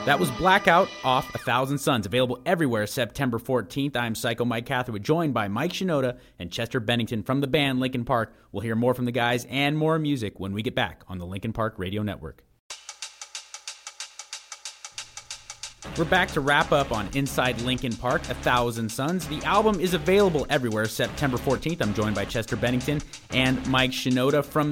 That was Blackout off A Thousand Suns, available everywhere September 14th. I'm Psycho Mike Catherwood, joined by Mike Shinoda and Chester Bennington from the band Linkin Park. We'll hear more from the guys and more music when we get back on the Linkin Park Radio Network. We're back to wrap up on Inside Linkin Park, A Thousand Suns. The album is available everywhere September 14th. I'm joined by Chester Bennington and Mike Shinoda from